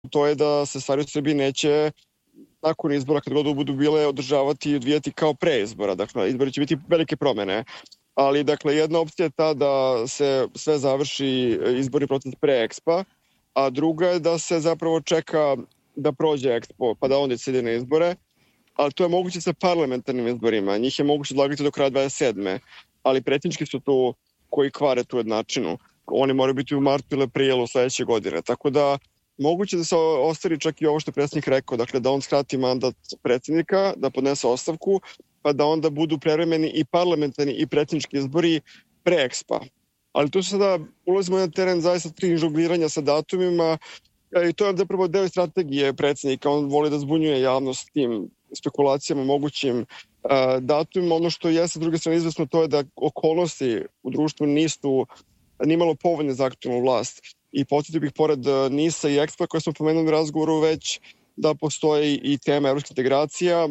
To je da se stvari u Srbiji neće nakon izbora, kad god budu bile, održavati i odvijati kao pre izbora. Dakle, izbori će biti velike promene. Ali, dakle, jedna opcija je ta da se sve završi izborni proces pre Expa, a druga je da se zapravo čeka da prođe Expo, pa da onda se ide na izbore. Ali to je moguće sa parlamentarnim izborima. Njih je moguće odlagati do kraja 27. Ali predsjednički su tu koji kvare tu jednačinu. Oni moraju biti u martu ili aprilu sledeće godine. Tako da moguće da se ostvari čak i ovo što je predsjednik rekao, dakle da on skrati mandat predsjednika, da podnese ostavku, pa da onda budu prevremeni i parlamentarni i predsjednički izbori pre Expa. Ali tu sada ulazimo na teren zaista žongliranja sa datumima i to je zapravo deo strategije predsjednika. On voli da zbunjuje javnost tim spekulacijama mogućim datumima. Ono što je sa druge strane izvesno to je da okolnosti u društvu nisu nimalo povoljne za aktualnu vlast. I podsjetio bih, pored NIS-a i Expa koje smo pomenuli u razgovoru već, da postoji i tema evropskih integracija,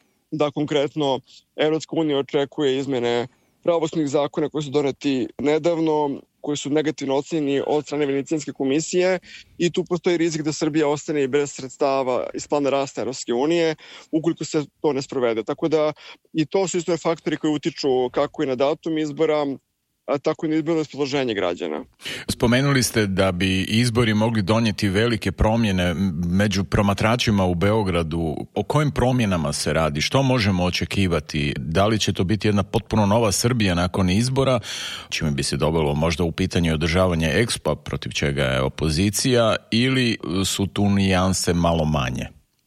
da konkretno Evropska unija očekuje izmene pravosudnih zakona koji su doneti nedavno, koji su negativno ocenjeni od strane Venecijanske komisije i tu postoji rizik da Srbija ostane i bez sredstava iz plana rasta Evropske unije ukoliko se to ne sprovede. Tako da i to su isto faktori koji utiču kako i na datum izbora, a tako i na izborno raspoloženje građana. Spomenuli ste da bi izbori mogli donijeti velike promjene među promatračima u Beogradu. O kojim promjenama se radi? Što možemo očekivati? Da li će to biti jedna potpuno nova Srbija nakon izbora, čime bi se dobilo možda u pitanje održavanje Expa, protiv čega je opozicija, ili su tu nijanse malo manje?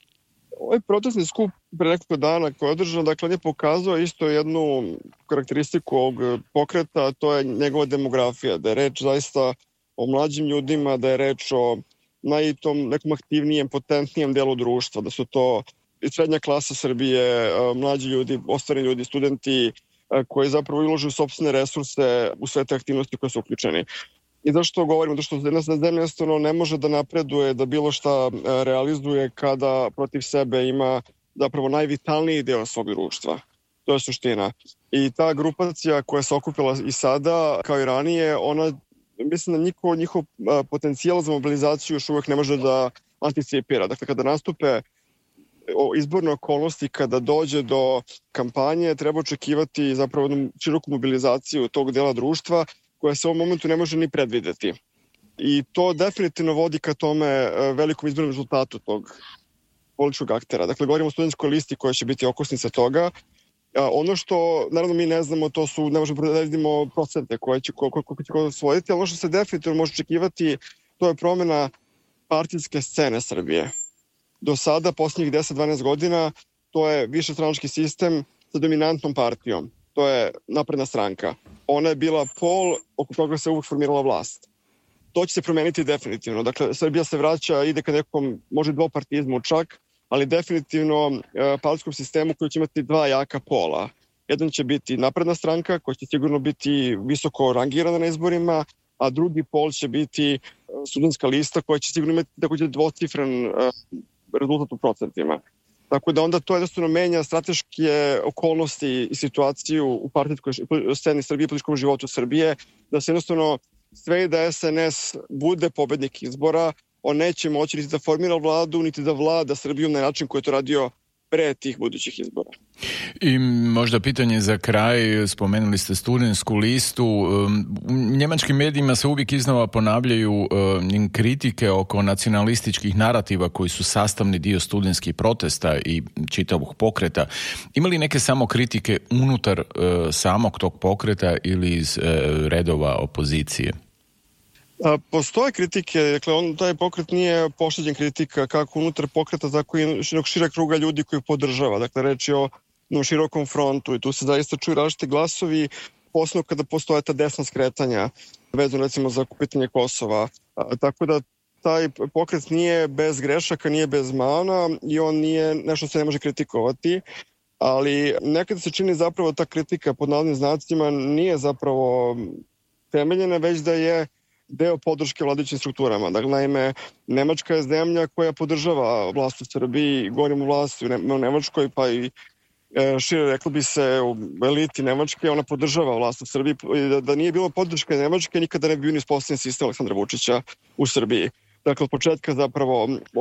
Ovaj protestni skup pre nekoliko dana koji je održan, dakle, on je pokazao isto jednu karakteristiku ovog pokreta, to je njegova demografija, da je reč zaista o mlađim ljudima, da je reč o tom nekom aktivnijem, potentnijem delu društva, da su to i srednja klasa Srbije, mlađi ljudi, ostali ljudi, studenti koji zapravo uložuju sopstvene resurse u sve te aktivnosti koje su uključeni. I zašto govorimo? Zato što jedna zemlja jednostavno ne može da napreduje, da bilo šta realizuje kada protiv sebe ima zapravo najvitalniji deo svog društva. To je suština. I ta grupacija koja se okupila i sada, kao i ranije, ona, mislim da njihov potencijal za mobilizaciju još uvek ne može da anticipira. Dakle, kada nastupe izborne okolnosti, kada dođe do kampanje, treba očekivati zapravo široku mobilizaciju tog dela društva koja se u ovom momentu ne može ni predvideti. I to definitivno vodi ka tome velikom izbornom rezultatu tog političkog aktera. Dakle, govorimo o studentskoj listi koja će biti okosnica toga. Ono što, naravno, mi ne znamo, to su, ne možemo da vidimo procente koliko će ko osvojiti, ali ono što se definitivno može očekivati, to je promjena partijske scene Srbije. Do sada, posljednjih 10-12 godina, to je višestranački sistem sa dominantnom partijom. To je Napredna stranka. Ona je bila pol oko koga se uvijek formirala vlast. To će se promeniti definitivno. Dakle, Srbija se vraća, ide ka nekom, može dvopartizmu čak, ali definitivno partijskom sistemu koji će imati dva jaka pola. Jedan će biti Napredna stranka, koja će sigurno biti visoko rangirana na izborima, a drugi pol će biti studentska lista koja će sigurno imati također dvocifren rezultat u procentima. Tako da onda to jednostavno menja strateške okolnosti i situaciju u partijskoj sceni Srbije i političkom životu Srbije, da se jednostavno sve i da SNS bude pobednik izbora, on neće moći niti da formira vladu, niti da vlada Srbijom na način koji je to radio pre tih budućih izbora. I možda pitanje za kraj, spomenuli ste studentsku listu. U njemačkim medijima se uvijek iznova ponavljaju kritike oko nacionalističkih narativa koji su sastavni dio studentskih protesta i čitavog pokreta. Ima li neke samo kritike unutar samog tog pokreta ili iz redova opozicije? Postoje kritike, dakle, taj pokret nije pošteđen kritika kako unutar pokreta, tako i širok kruga ljudi koji podržava. Dakle, reč je o širokom frontu i tu se zaista čuju različiti glasovi, posebno kada postoje ta desna skretanja, vezano recimo za pitanje Kosova. Tako da taj pokret nije bez grešaka, nije bez mana i on nije nešto se ne može kritikovati, ali nekada se čini zapravo ta kritika pod navodnim znacima nije zapravo temeljena, već da je deo podrške vladajućim strukturama. Dakle, naime, Nemačka je zemlja koja podržava vlast u Srbiji, govorimo o vlasti u Nemačkoj, pa i šire reklo bi se u eliti Nemačke, ona podržava vlast u Srbiji. Da nije bilo podrške Nemačke, nikada ne bi bio ni uspostavljen sistem Aleksandra Vučića u Srbiji. dakle od početka zapravo